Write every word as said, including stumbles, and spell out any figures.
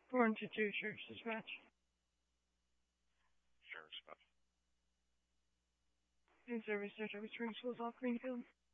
Born to two Sheriff's Dispatch. Sheriff's Dispatch. In service, Search Every Spring Schools off Greenfield.